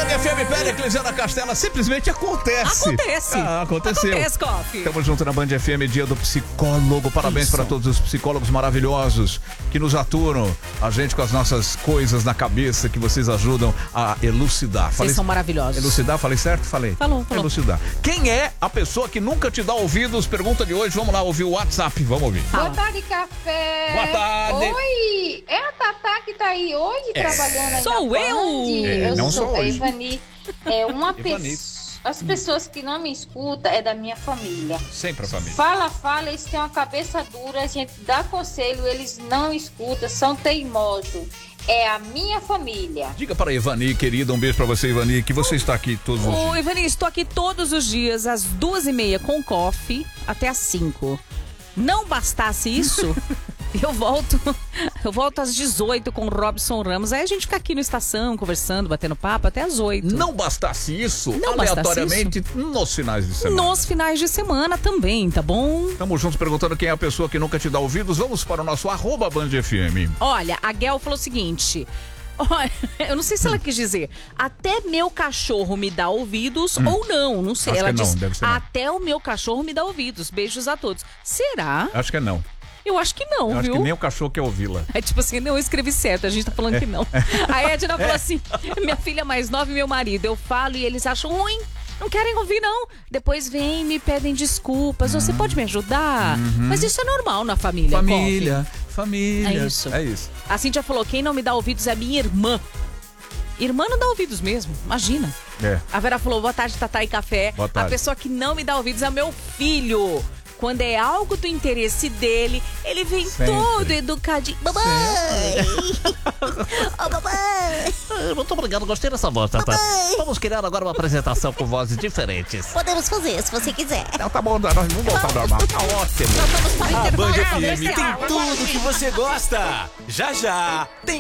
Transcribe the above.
Band FM Péricles Ana Castela, simplesmente acontece. Aconteceu. Acontece, Coffee. Estamos juntos na Band FM, dia do psicólogo. Parabéns para todos os psicólogos maravilhosos que nos aturam, a gente com as nossas coisas na cabeça, que vocês ajudam a elucidar. Vocês são maravilhosos. Elucidar, falei certo? Falei. Falou. Elucidar. Quem é a pessoa que nunca te dá ouvidos? Pergunta de hoje, vamos lá ouvir o WhatsApp, vamos ouvir. Boa tarde, café. Boa tarde. Oi, é a Tatá que tá aí hoje trabalhando aí Sou na eu. Band? Não sou sou a hoje. Ivani. É uma Ivani. pessoa. As pessoas que não me escutam é da minha família. Sempre a família. Fala, eles têm uma cabeça dura, a gente dá conselho, eles não escutam, são teimosos. É a minha família. Diga para a Ivani, querida, um beijo para você, Ivani, que você está aqui todos os dias. Ô, Ivani, estou aqui todos os dias, às 2h30 com Coffee, até às 5. Não bastasse isso, eu volto às 18 com o Robson Ramos. Aí a gente fica aqui no Estação, conversando, batendo papo, até às 8. Não bastasse isso, Não aleatoriamente, nos finais de semana. Nos finais de semana também, tá bom? Estamos juntos perguntando quem é a pessoa que nunca te dá ouvidos. Vamos para o nosso @BandFM. Olha, a Guel falou o seguinte... Olha, eu não sei se ela quis dizer até meu cachorro me dá ouvidos ou não sei. Acho Ela que não, disse, deve ser não. até o meu cachorro me dá ouvidos. Beijos a todos. Será? Acho que é não. Eu acho que não, Eu viu? acho que nem o cachorro quer ouvi-la. É tipo assim, não, eu escrevi certo, a gente tá falando que não. A Edna falou assim, minha filha mais nova e meu marido, eu falo e eles acham ruim. Não querem ouvir, não. Depois vêm e me pedem desculpas. Você pode me ajudar? Mas isso é normal na família. Família. É isso. É isso. A Cíntia falou, quem não me dá ouvidos é minha irmã. Irmã não dá ouvidos mesmo, imagina. É. A Vera falou, boa tarde, Tatá e Café. Boa tarde. A pessoa que não me dá ouvidos é meu filho. Quando é algo do interesse dele, ele vem Sempre. todo educadinho. Mamãe! Ô, mamãe! Muito obrigado, gostei dessa voz, Tatá. Vamos criar agora uma apresentação com vozes diferentes. Podemos fazer, se você quiser. Não, tá bom, nós vamos voltar ao normal. Tá ótimo. Vamos para o A Band intervalo. FM tem tudo que você gosta. Já tem